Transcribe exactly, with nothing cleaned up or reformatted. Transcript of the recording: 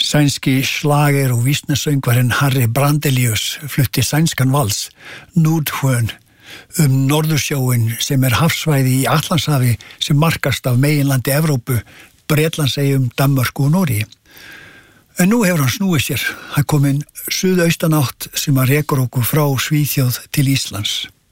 Sænski slager og vísnasöngvarinn Harry Brandelius flutti sænskan vals, Nordhön, um Norðursjóin sem er hafsvæði í Atlantshafi sem markast af meginlandi Evrópu, Bretlandseyjum, Danmörku og Noregi. En nú hefur hann snúið sér, hann kominn suðaustanátt sem að rekur okkur frá Svíþjóð til Íslands.